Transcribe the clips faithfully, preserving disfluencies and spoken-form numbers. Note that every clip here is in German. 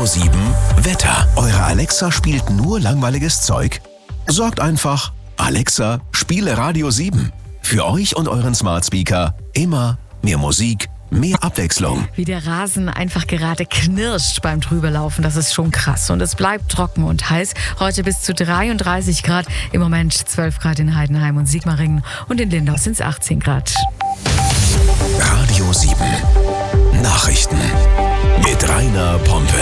Radio sieben Wetter. Eure Alexa spielt nur langweiliges Zeug? Sorgt einfach, Alexa, spiele Radio sieben. Für euch und euren Smart Speaker immer mehr Musik, mehr Abwechslung. Wie der Rasen einfach gerade knirscht beim Drüberlaufen, das ist schon krass. Und es bleibt trocken und heiß. Heute bis zu dreiunddreißig Grad. Im Moment zwölf Grad in Heidenheim und Sigmaringen. Und in Lindau sind es achtzehn Grad. Radio sieben Nachrichten mit Rainer Pompe.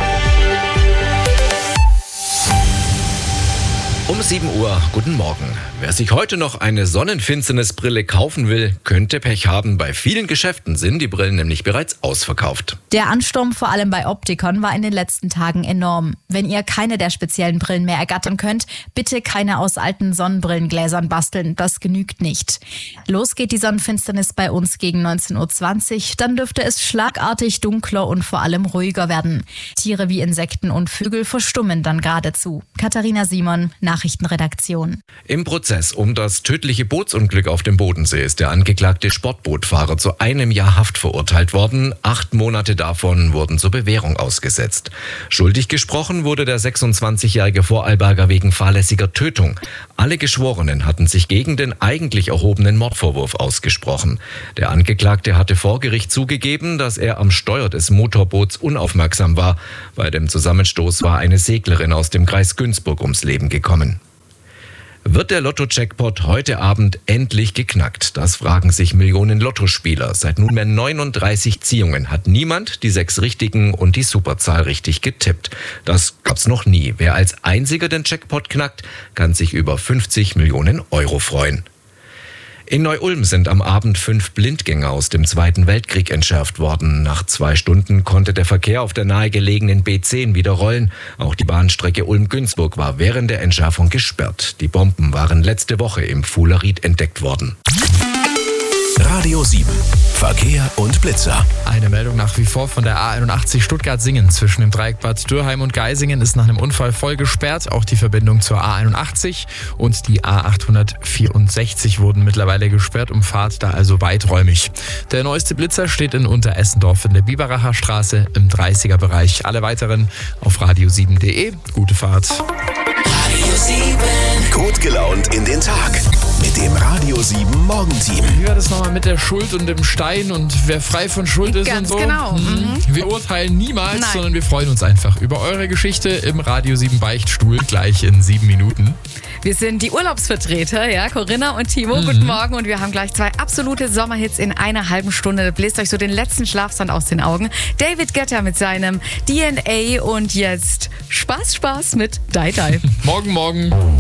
Um sieben Uhr, guten Morgen. Wer sich heute noch eine Sonnenfinsternisbrille kaufen will, könnte Pech haben. Bei vielen Geschäften sind die Brillen nämlich bereits ausverkauft. Der Ansturm vor allem bei Optikern war in den letzten Tagen enorm. Wenn ihr keine der speziellen Brillen mehr ergattern könnt, bitte keine aus alten Sonnenbrillengläsern basteln, das genügt nicht. Los geht die Sonnenfinsternis bei uns gegen neunzehn Uhr zwanzig, dann dürfte es schlagartig dunkler und vor allem ruhiger werden. Tiere wie Insekten und Vögel verstummen dann geradezu. Katharina Simon, Nachrichtenredaktion. Im Prozess um das tödliche Bootsunglück auf dem Bodensee ist der angeklagte Sportbootfahrer zu einem Jahr Haft verurteilt worden. Acht Monate davon wurden zur Bewährung ausgesetzt. Schuldig gesprochen wurde der sechsundzwanzigjährige Vorarlberger wegen fahrlässiger Tötung. Alle Geschworenen hatten sich gegen den eigentlich erhobenen Mordvorwurf ausgesprochen. Der Angeklagte hatte vor Gericht zugegeben, dass er am Steuer des Motorboots unaufmerksam war. Bei dem Zusammenstoß war eine Seglerin aus dem Kreis Günzburg ums Leben gekommen. Wird der Lotto-Jackpot heute Abend endlich geknackt? Das fragen sich Millionen Lottospieler. Seit nunmehr neununddreißig Ziehungen hat niemand die sechs Richtigen und die Superzahl richtig getippt. Das gab's noch nie. Wer als einziger den Jackpot knackt, kann sich über fünfzig Millionen Euro freuen. In Neu-Ulm sind am Abend fünf Blindgänger aus dem Zweiten Weltkrieg entschärft worden. Nach zwei Stunden konnte der Verkehr auf der nahegelegenen B zehn wieder rollen. Auch die Bahnstrecke Ulm-Günzburg war während der Entschärfung gesperrt. Die Bomben waren letzte Woche im Fuhlerried entdeckt worden. Radio sieben Verkehr und Blitzer. Eine Meldung nach wie vor von der A einundachtzig Stuttgart-Singen. Zwischen dem Dreieck Bad Dürrheim und Geisingen ist nach einem Unfall voll gesperrt. Auch die Verbindung zur A einundachtzig und die A achthundertvierundsechzig wurden mittlerweile gesperrt, umfahrt da also weiträumig. Der neueste Blitzer steht in Unteressendorf in der Biberacher Straße im dreißiger Bereich. Alle weiteren auf radio sieben punkt de. Gute Fahrt. Radio sieben. Gut gelaunt in den Tag. Mit dem Radio sieben Morgenteam. Wie war das nochmal mit der Schuld und dem Stein und wer frei von Schuld ist Ganz und so? genau. Mhm. Wir urteilen niemals, Nein. sondern wir freuen uns einfach über eure Geschichte im Radio sieben Beichtstuhl gleich in sieben Minuten. Wir sind die Urlaubsvertreter, ja, Corinna und Timo. Mhm. Guten Morgen und wir haben gleich zwei absolute Sommerhits in einer halben Stunde. Bläst euch so den letzten Schlafsand aus den Augen. David Guetta mit seinem D N A und jetzt Spaß, Spaß mit Dai Dai. Morgen, morgen.